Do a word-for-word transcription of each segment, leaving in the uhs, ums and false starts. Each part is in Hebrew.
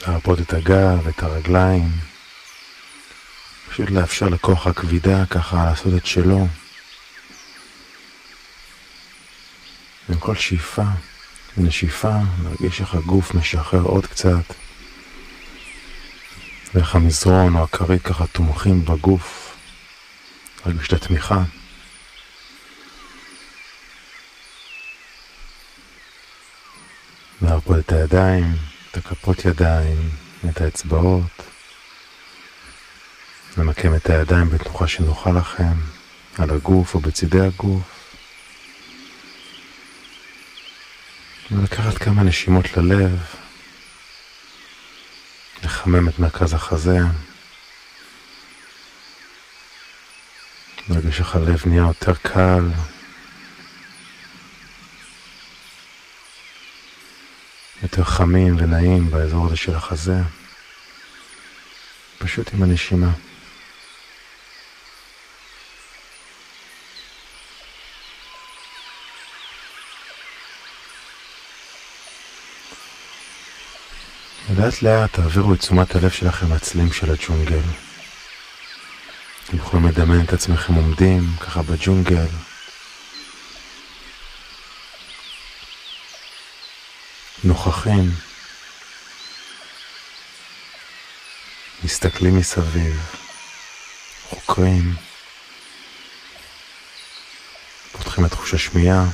להרפות את הגב ואת הרגליים. פשוט לאפשר לכוח הכבידה ככה לעשות את שלו. עם כל שאיפה ונשיפה, להרגיש איך הגוף משחרר עוד קצת. ואיך המזרון או הכרית ככה תומכים בגוף. להרגיש את התמיכה. להרפות את הידיים, את הכפות ידיים, את האצבעות. למקם את הידיים בתנוחה שנוחה לכם, על הגוף או בצידי הגוף. ולקחת כמה נשימות ללב, לחמם את מרכז החזה. להרגיש איך הלב נהיה יותר קל. יותר חמים ונעים באזור הזה של החזה. פשוט עם הנשימה. ולאט לאט תעבירו את תשומת הלב שלכם לצלילים של הג'ונגל. אתם יכולים לדמיין את עצמכם עומדים ככה בג'ונגל. נוכחים. מסתכלים מסביב. חוקרים. פותחים את חוש השמיעה.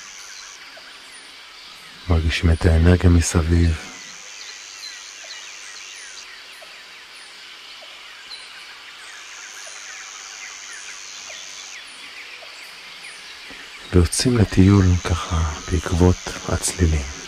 מרגישים את האנרגיה מסביב. ויוצאים לטיול ככה בעקבות הצלילים.